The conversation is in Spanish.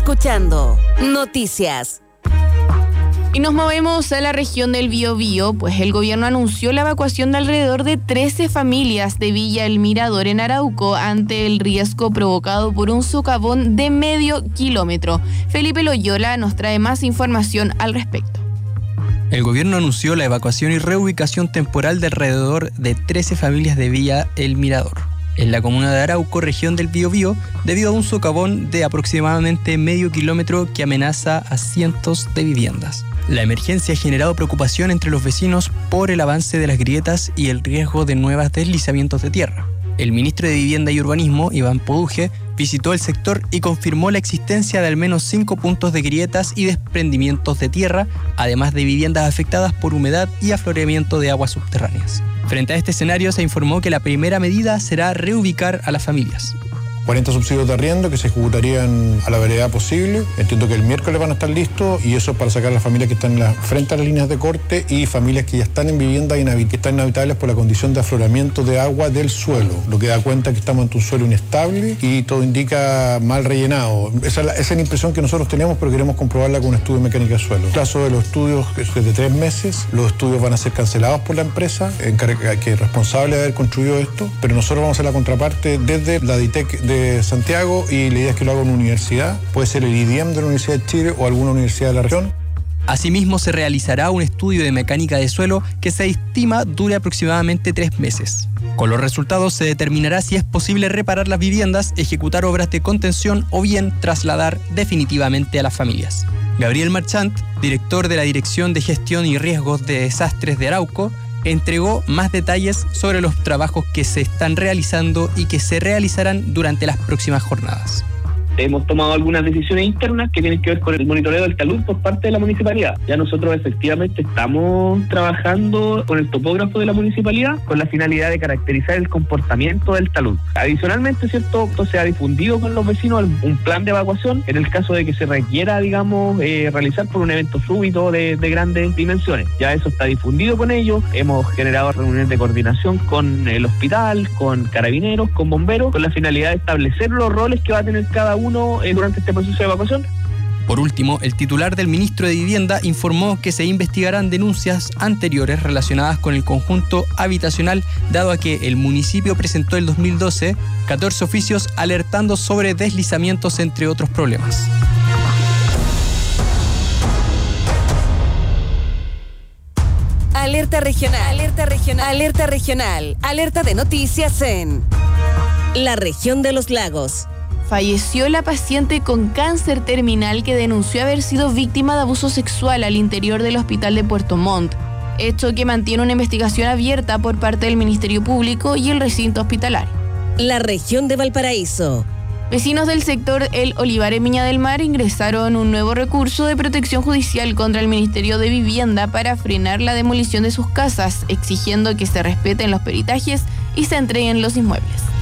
escuchando Noticias. Y nos movemos a la región del Biobío, pues el gobierno anunció la evacuación de alrededor de 13 familias de Villa El Mirador en Arauco ante el riesgo provocado por un socavón de medio kilómetro. Felipe Loyola nos trae más información al respecto. El gobierno anunció la evacuación y reubicación temporal de alrededor de 13 familias de Villa El Mirador, en la comuna de Arauco, región del Biobío, debido a un socavón de aproximadamente medio kilómetro que amenaza a cientos de viviendas. La emergencia ha generado preocupación entre los vecinos por el avance de las grietas y el riesgo de nuevos deslizamientos de tierra. El ministro de Vivienda y Urbanismo, Iván Poduje, visitó el sector y confirmó la existencia de al menos 5 puntos de grietas y desprendimientos de tierra, además de viviendas afectadas por humedad y afloramiento de aguas subterráneas. Frente a este escenario, se informó que la primera medida será reubicar a las familias. 40 subsidios de arriendo que se ejecutarían a la brevedad posible. Entiendo que el miércoles van a estar listos y eso es para sacar a las familias que están frente a las líneas de corte y familias que ya están en viviendas que están inhabitables por la condición de afloramiento de agua del suelo, lo que da cuenta que estamos ante un suelo inestable y todo indica mal rellenado. Esa es la impresión que nosotros tenemos, pero queremos comprobarla con un estudio de mecánica de suelo. En el caso de los estudios, que es de 3 meses, los estudios van a ser cancelados por la empresa que es responsable de haber construido esto, pero nosotros vamos a hacer la contraparte desde la DITEC de Santiago y la idea es que lo haga una universidad, puede ser el IDIEM de la Universidad de Chile o alguna universidad de la región. Asimismo, se realizará un estudio de mecánica de suelo que se estima dure aproximadamente 3 meses. Con los resultados se determinará si es posible reparar las viviendas, ejecutar obras de contención o bien trasladar definitivamente a las familias. Gabriel Marchant, director de la Dirección de Gestión y Riesgos de Desastres de Arauco, entregó más detalles sobre los trabajos que se están realizando y que se realizarán durante las próximas jornadas. Hemos tomado algunas decisiones internas que tienen que ver con el monitoreo del talud por parte de la municipalidad. Ya nosotros efectivamente estamos trabajando con el topógrafo de la municipalidad con la finalidad de caracterizar el comportamiento del talud. Adicionalmente, ¿cierto? Se ha difundido con los vecinos un plan de evacuación en el caso de que se requiera, realizar por un evento súbito de grandes dimensiones. Ya eso está difundido con ellos. Hemos generado reuniones de coordinación con el hospital, con carabineros, con bomberos, con la finalidad de establecer los roles que va a tener cada uno durante este proceso de evacuación. Por último, el titular del ministro de Vivienda informó que se investigarán denuncias anteriores relacionadas con el conjunto habitacional, dado a que el municipio presentó en 2012 14 oficios alertando sobre deslizamientos, entre otros problemas. Alerta regional, alerta regional, alerta regional, alerta de noticias en la región de los lagos. Falleció la paciente con cáncer terminal que denunció haber sido víctima de abuso sexual al interior del hospital de Puerto Montt, hecho que mantiene una investigación abierta por parte del Ministerio Público y el recinto hospitalario. La región de Valparaíso. Vecinos del sector El Olivar en Viña del Mar ingresaron un nuevo recurso de protección judicial contra el Ministerio de Vivienda para frenar la demolición de sus casas, exigiendo que se respeten los peritajes y se entreguen los inmuebles.